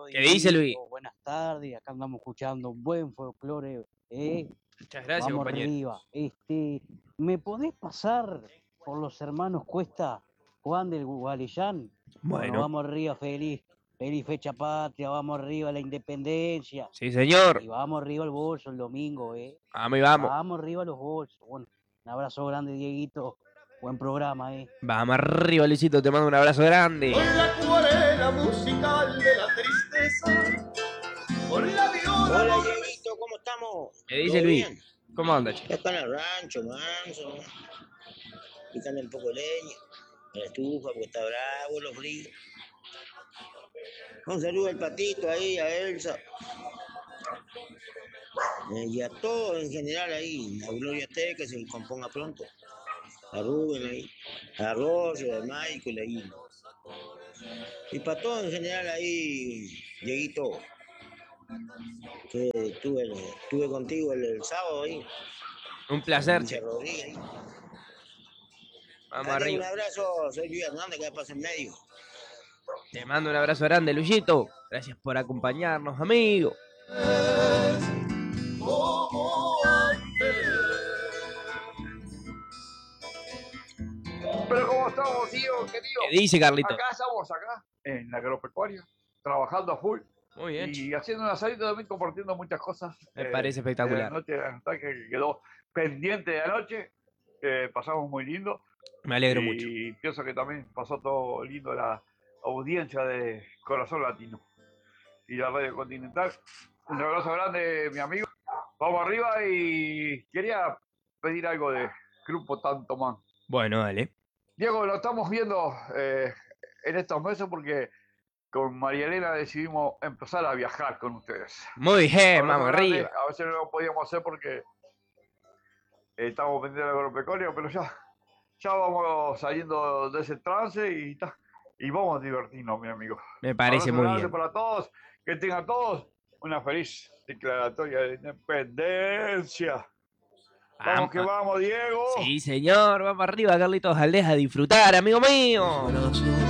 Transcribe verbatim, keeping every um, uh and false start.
Carlos. ¿Qué dice, Luis? Buenas tardes, acá andamos escuchando un buen folclore. ¿eh? Muchas gracias, Vamos compañero. arriba. Este, ¿me podés pasar por los hermanos Cuesta, Juan del Gualeyán? Bueno. Bueno, vamos arriba, feliz. Feliz fecha patria, vamos arriba la independencia. Sí, señor. Y vamos arriba al bolso el domingo, ¿eh? Vamos y vamos. Vamos arriba a los bolsos. Bueno, un abrazo grande, Dieguito. Buen programa, ¿eh? Vamos arriba, Luisito, te mando un abrazo grande. Con la acuarela musical de la tristeza, con la viola. Hola, Dieguito, ¿cómo estamos? ¿Qué dice Luis? Bien? ¿Cómo anda, chico? Acá en el rancho, manso, picando un poco de leña, en la estufa, porque está bravo los fríos. Un saludo al Patito ahí, a Elsa. Eh, y a todos en general ahí, a Gloria T, que se componga pronto. A Rubén ahí, a Roger, a Michael ahí. Y para todos en general ahí, Dieguito, que estuve, estuve contigo el, el sábado ahí. Un placer, Che Rodríguez ahí. Vamos Dale, arriba. un abrazo, soy Luis Hernández, que pasa en medio. Te mando un abrazo grande, Luisito. Gracias por acompañarnos, amigo. Pero ¿cómo estamos, tío, querido? ¿Qué dice, Carlito? Acá estamos, acá, en la agropecuaria, trabajando a full. Muy bien. Y haciendo un asadito también, compartiendo muchas cosas. Me eh, parece espectacular. De la noche, la noche que quedó pendiente de anoche. Eh, pasamos muy lindo. Me alegro y mucho. Y pienso que también pasó todo lindo la audiencia de Corazón Latino y la Radio Continental. Un abrazo grande, mi amigo. Vamos arriba y quería pedir algo de Grupo Tanto Man. Bueno, dale. Diego, lo estamos viendo eh, en estos meses porque con María Elena decidimos empezar a viajar con ustedes. Muy bien, Abrazo vamos grande. arriba. A veces no lo podíamos hacer porque eh, estamos pendientes del agropecuario, pero ya, ya vamos saliendo de ese trance y, ta, y vamos a divertirnos, mi amigo. Me parece Abrazo muy grande bien. para todos, que tengan todos una feliz declaratoria de independencia. Vamos que vamos, Diego. Sí, señor. Vamos arriba, Carlitos Aldez, a disfrutar, amigo mío.